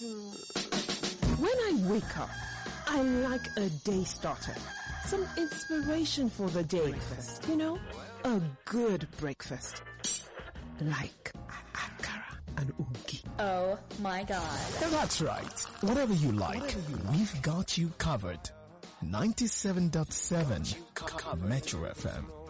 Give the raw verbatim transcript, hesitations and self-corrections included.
When I wake up, I like a day starter. Some inspiration for the day first, you know? A good breakfast. Like akara and ugi. Oh my God. That's right. Whatever you like, Whatever you like. We've got you covered. ninety-seven point seven Metro F M.